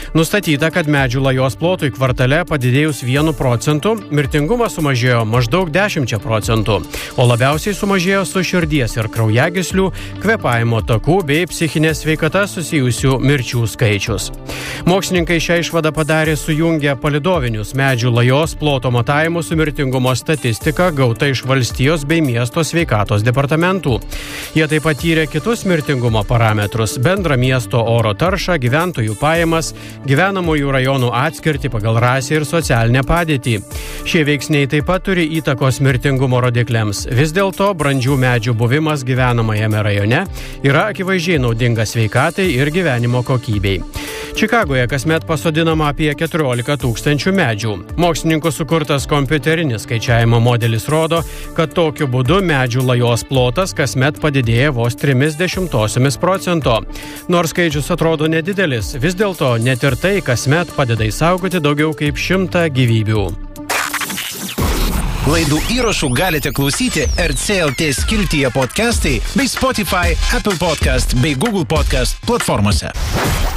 Nustatyta, kad medžių lajos plotui kvartale padidėjus 1 procentu, mirtingumas sumažėjo maždaug 10%, o labiausiai sumažėjo su širdies ir kraujagyslių, kvėpavimo takų bei psichinė sveikata susijusių mirčių skaičius. Mokslininkai šią išvadą padarė sujungę palydovinius medžių lajos ploto matavimus su mirtingumo statistika gauta iš valstijos bei miesto sveikatos departamentų. Jie taip pat tyrė kitus mirtingumo parametrus – bendrą miesto oro taršą, gyventojų pajamas, gyvenamųjų rajonų atskirtį pagal rasę ir socialinę padėtį. Šie veiksniai taip pat turi įtakos mirtingumo rodikliams. Vis dėlto brandžių medžių buvimas gyvenamajame rajone yra akivaizdžiai naudingas sveikatai ir gyvenimo kokybei. Čikagoje kasmet pasodinama apie 14 000 medžių. Mokslininkų sukurtas kompiuterinis skaičiavimo modelis rodo, kad tokiu būdu medžių lajos plotas kasmet padidėja vos 0,3%. Nors skaičius atrodo nedidelis, vis dėlto net ir tai kasmet padeda išsaugoti daugiau kaip 100 gyvybių. Laidų įrašų galite klausyti RC.lt skiltyje podcastai bei Spotify, Apple Podcast bei Google Podcast platformose.